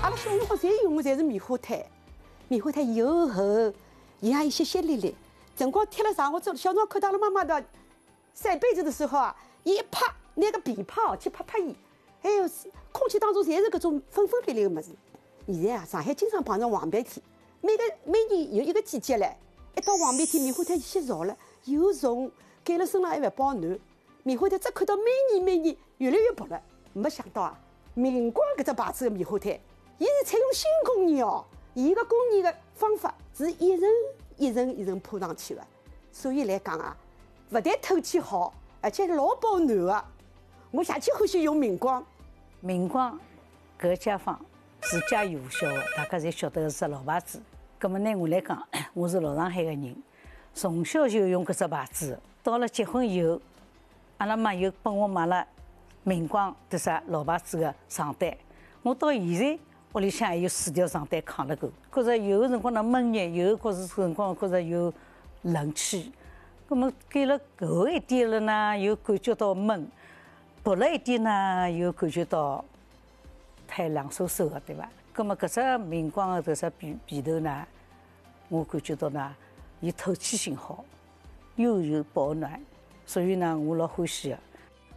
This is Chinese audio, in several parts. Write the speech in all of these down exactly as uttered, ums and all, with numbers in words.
阿拉小辰光侪用的侪是棉花毯，棉花毯又厚，伊也淅淅沥沥。辰光贴了上，我做小辰光看到了妈妈的晒被子的时候啊，伊一拍拿个琵琶哦去拍拍伊，哎呦，空气当中侪是搿种粉粉烈烈的物事。现在啊，上海经常碰着黄梅天，每个每年有一个季节唻，一到黄梅天，棉花毯先潮了，又重，盖了身上还勿保暖。棉花毯只看到每年每年越来越薄了，没想到啊，明光搿只牌子的棉花毯，伊是采用新工艺哦，伊个工艺的方法是一层一层一层铺上去的，所以来讲啊，勿但透气好，而且老保暖的。我夏天欢喜用明光。 明光搿家方自家有效的，大家侪晓得是老牌子。葛么呢，我来讲，我是老上海个人，从小就用搿只牌子。到了结婚以后，阿拉妈又帮我买了明光迭啥老牌子个床单。我到现在屋里向还有四条床单扛了够。觉着有个辰光呢闷热，有个觉着辰光觉着有冷气。葛么盖了厚一点了呢，又感觉到闷。薄了一点呢，又感觉到太冷飕飕的，对伐？葛么搿只明光的搿只被被头呢，我感觉到呢，伊透气性好，又有保暖，所以呢，我老欢喜的。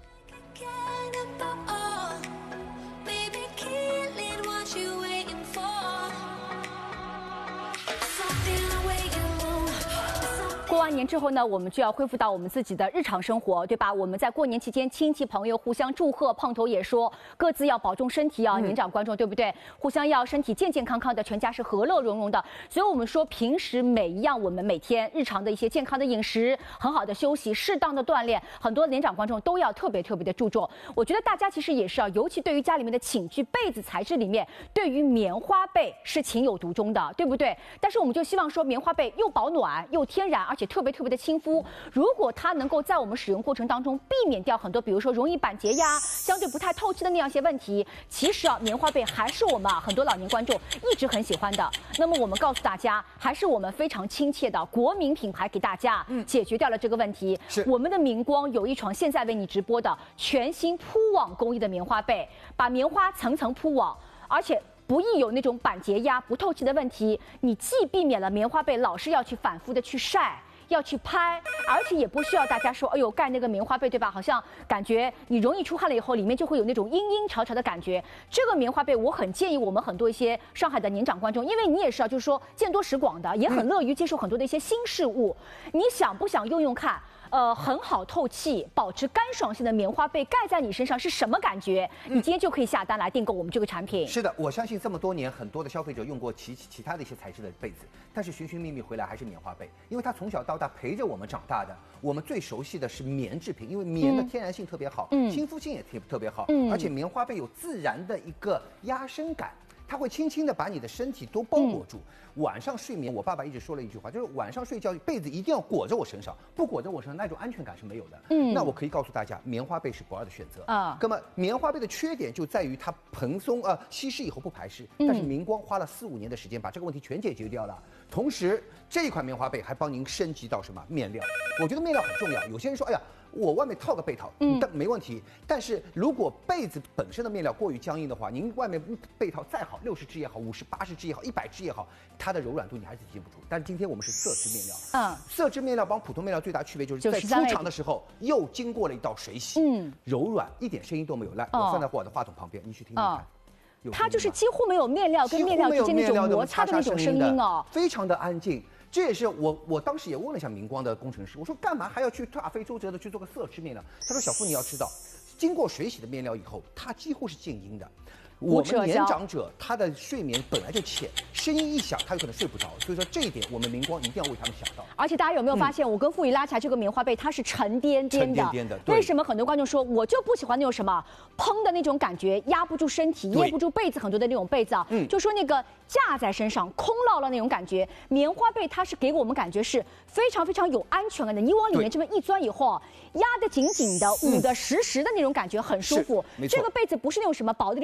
过完年之后呢，我们就要恢复到我们自己的日常生活，对吧？我们在过年期间，亲戚朋友互相祝贺，胖头也说各自要保重身体啊，年长观众对不对？互相要身体健健康康的，全家是和乐融融的。所以我们说，平时每一样我们每天日常的一些健康的饮食、很好的休息、适当的锻炼，很多年长观众都要特别特别的注重。我觉得大家其实也是啊，尤其对于家里面的寝具、被子材质里面，对于棉花被是情有独钟的，对不对？但是我们就希望说，棉花被又保暖又天然，而且特别特别的亲肤。如果它能够在我们使用过程当中避免掉很多，比如说容易板结呀、相对不太透气的那样一些问题，其实啊，棉花被还是我们啊很多老年观众一直很喜欢的。那么我们告诉大家，还是我们非常亲切的国民品牌给大家解决掉了这个问题。是我们的明光有一床现在为你直播的全新铺网工艺的棉花被，把棉花层层铺网，而且不易有那种板结压、不透气的问题。你既避免了棉花被老是要去反复的去晒。要去拍，而且也不需要大家说，哎呦，盖那个棉花被，对吧？好像感觉你容易出汗了以后，里面就会有那种阴阴潮潮的感觉。这个棉花被，我很建议我们很多一些上海的年长观众，因为你也是啊，就是说见多识广的，也很乐于接受很多的一些新事物。你想不想用用看？呃，很好透气、保持干爽性的棉花被盖在你身上是什么感觉？你今天就可以下单来订购我们这个产品。 是的，我相信这么多年，很多的消费者用过其其他的一些材质的被子，但是寻寻觅觅回来还是棉花被，因为它从小到大陪着我们长大的，我们最熟悉的是棉制品，因为棉的天然性特别好，嗯，亲肤性也特特别好，嗯，而且棉花被有自然的一个压身感。它会轻轻地把你的身体都包裹住。嗯、晚上睡眠，我爸爸一直说了一句话，就是晚上睡觉被子一定要裹着我身上，不裹着我身上那种安全感是没有的。嗯，那我可以告诉大家，棉花被是不二的选择啊。那么棉花被的缺点就在于它蓬松呃吸湿以后不排湿，嗯、但是明光花了四五年的时间把这个问题全解决掉了。同时，这一款棉花被还帮您升级到什么面料？我觉得面料很重要。有些人说，哎呀。我外面套个被套，嗯，但没问题。但是如果被子本身的面料过于僵硬的话，您外面被套再好，六十支也好，五十、八十支也好，一百支也好，它的柔软度你还是体现不出。但是今天我们是色织面料，嗯，色织面料帮普通面料最大区别就是在出厂的时候又经过了一道水洗，嗯，柔软，一点声音都没有。来，我放在我的话筒旁边，你去听听看。 它就是几乎没有面料跟面料之间那种摩擦的那种声音哦， 非常的安静。这也是我我当时也问了一下明光的工程师，我说干嘛还要去大费周折的去做个色织面料？他说小付你要知道，经过水洗的面料以后，它几乎是静音的。我们年长者他的睡眠本来就浅，声音一响他有可能睡不着，所以说这一点我们明光一定要为他们想到。 而且大家有没有发现，嗯、我跟傅仪拉起来这个棉花被它是沉甸甸的， 沉甸甸的。 为什么很多观众说我就不喜欢那种什么蓬的那种感觉，压不住身体、掖不住被子很多的那种被子啊？嗯，就说那个架在身上空落了那种感觉，棉花被它是给我们感觉是非常非常有安全感的。你往里面这么一钻以后，压得紧紧的、捂得实实的那种感觉很舒服。这个被子不是那种什么薄的那种轻飘飘。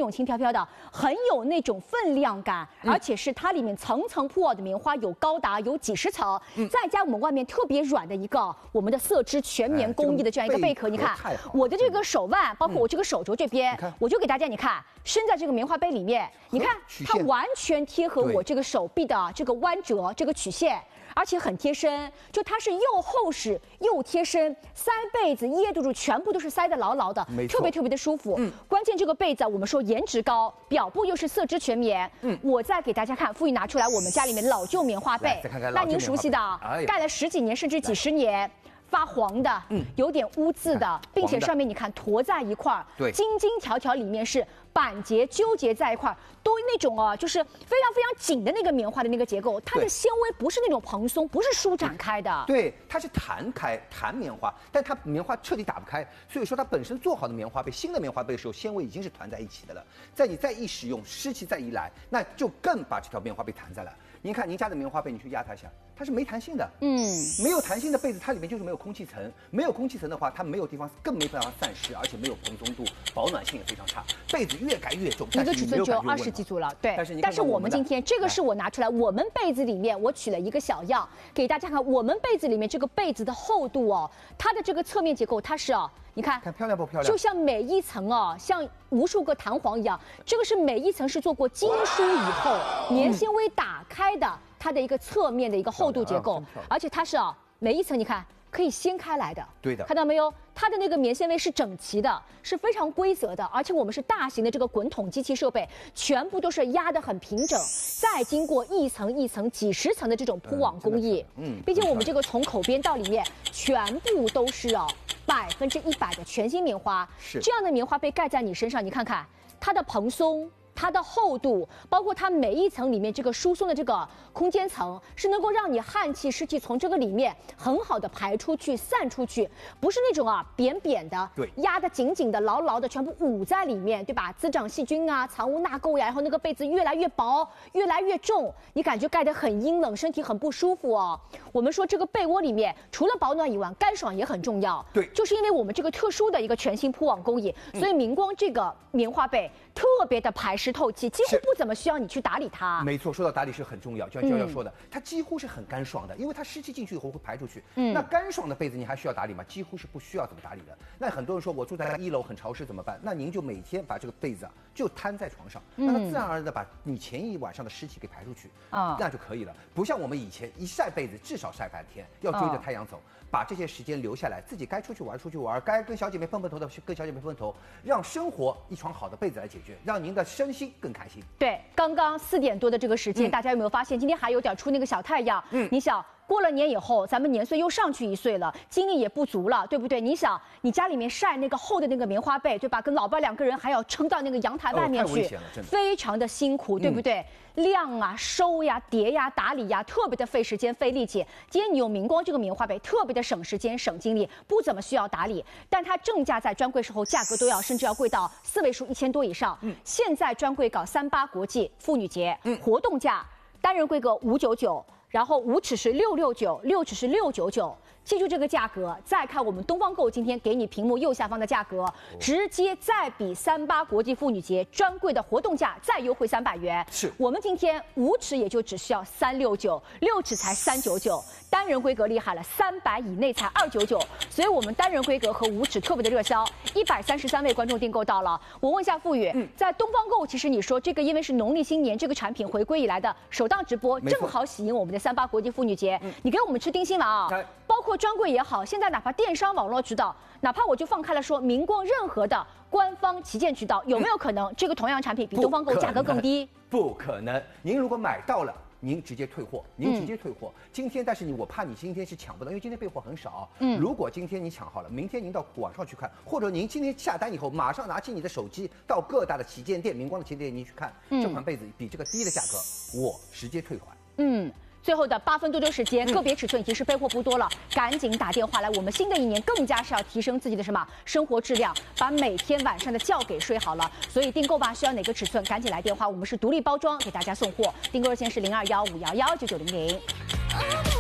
飘的，很有那种分量感， 嗯、 而且是它里面层层铺好的棉花有高达有几十层，嗯、再加我们外面特别软的一个我们的色织全棉工艺的这样一个贝壳，哎、你看我的这个手腕，包括我这个手肘这边，嗯、我就给大家你看伸在这个棉花杯里面，你看它完全贴合我这个手臂的这个弯折这个曲线。而且很贴身，就它是又厚实又贴身，塞被子掖住住，全部都是塞得牢牢的，特别特别的舒服。嗯，关键这个被子我们说颜值高，表布又是色织全棉。嗯，我再给大家看，傅玉拿出来我们家里面老旧棉花被， 看看那您熟悉的，哎、盖了十几年甚至几十年。发黄的，嗯，有点污渍的，并且上面你看坨在一块儿， 对， 晶晶条条里面是板结纠结在一块儿，都那种啊，就是非常非常紧的那个棉花的那个结构，它的纤维不是那种蓬松，不是舒展开的， 对，它是弹开弹棉花，但它棉花彻底打不开，所以说它本身做好的棉花被，新的棉花被的时候，纤维已经是团在一起的了，在你再一使用，湿气再一来，那就更把这条棉花被弹在了。您看您家的棉花被，你去压它一下，它是没弹性的。嗯，没有弹性的被子，它里面就是没有空气层，没有空气层的话，它没有地方，更没办法散湿，而且没有蓬松度，保暖性也非常差。被子越盖越重， 一个尺寸只有二十几组了，对。但是但是我们今天这个是我拿出来，我们被子里面我取了一个小样给大家看，我们被子里面这个被子的厚度哦，它的这个侧面结构它是哦。你看， 看漂亮不漂亮？ 就像每一层哦，像无数个弹簧一样，这个是每一层是做过精梳以后，棉纤维打开的，它的一个侧面的一个厚度结构，而且它是啊，每一层你看可以掀开来的， 对的， 看到没有？它的那个棉纤维是整齐的，是非常规则的，而且我们是大型的这个滚筒机器设备，全部都是压得很平整，再经过一层一层、几十层的这种铺网工艺，嗯，并且我们这个从口边到里面全部都是哦。百分之一百的全新棉花，是这样的棉花被盖在你身上，你看看它的蓬松。它的厚度，包括它每一层里面这个疏松的这个空间层，是能够让你汗气湿气从这个里面很好的排出去、散出去，不是那种啊扁扁的， 对， 压得紧紧的、牢牢的，全部捂在里面，对吧？滋长细菌啊，藏污纳垢呀，然后那个被子越来越薄、越来越重，你感觉盖得很阴冷，身体很不舒服哦。我们说这个被窝里面除了保暖以外，干爽也很重要， 对， 就是因为我们这个特殊的一个全新铺网工艺，所以明光这个棉花被特别的排湿透气，几乎不怎么需要你去打理它。 没错，说到打理是很重要，就像娇娇说的，嗯、它几乎是很干爽的，因为它湿气进去以后会排出去。嗯，那干爽的被子你还需要打理吗？几乎是不需要怎么打理的。那很多人说我住在一楼很潮湿怎么办？那您就每天把这个被子啊就摊在床上，让它自然而然的把你前一晚上的湿气给排出去啊，那就可以了。不像我们以前一晒被子至少晒半天，要追着太阳走。把这些时间留下来，自己该出去玩出去玩，该跟小姐妹碰碰头的跟小姐妹碰碰头，让生活一床好的被子来解决，让您的身心更开心。 对，刚刚四点多的这个时间，嗯、大家有没有发现今天还有点出那个小太阳？嗯，你想。过了年以后，咱们年岁又上去一岁了，精力也不足了，对不对？你想，你家里面晒那个厚的那个棉花被，对吧？跟老伴两个人还要撑到那个阳台外面去，哦、非常的辛苦，对不对？嗯、晾啊、收呀、叠呀、打理呀，特别的费时间、费力气。今天你用明光这个棉花被，特别的省时间、省精力，不怎么需要打理，但它正价在专柜时候价格都要甚至要贵到四位数一千多以上。嗯，现在专柜搞三八国际妇女节，嗯，活动价单人规格五九九。然后五尺是六六九，六尺是六九九，记住这个价格。再看我们东方购今天给你屏幕右下方的价格，直接再比三八国际妇女节专柜的活动价再优惠三百元。 是我们今天五尺也就只需要三六九，六尺才三九九，单人规格厉害了，三百以内才二九九。所以我们单人规格和五尺特别的热销，一百三十三位观众订购到了。我问一下傅宇，嗯、在东方购，其实你说这个因为是农历新年这个产品回归以来的首档直播，正好喜迎我们的三八国际妇女节，嗯、你给我们吃丁心丸啊，包括专柜也好，现在哪怕电商网络渠道，哪怕我就放开了说，明光任何的官方旗舰渠道，有没有可能这个同样产品比东方购价格更低？ 不可能，您如果买到了。您直接退货，您直接退货。嗯、今天，但是你我怕你今天是抢不到，因为今天备货很少。嗯，如果今天你抢好了，明天您到网上去看，或者您今天下单以后，马上拿起你的手机到各大的旗舰店、明光的旗舰店您去看，嗯、这款被子比这个低的价格，我直接退还。 嗯。最后的八分多钟时间，个别尺寸已经是备货不多了，嗯、赶紧打电话来。我们新的一年更加是要提升自己的什么生活质量，把每天晚上的觉给睡好了。所以订购吧，需要哪个尺寸，赶紧来电话，我们是独立包装给大家送货。订购热线是零二幺五幺幺九九零零。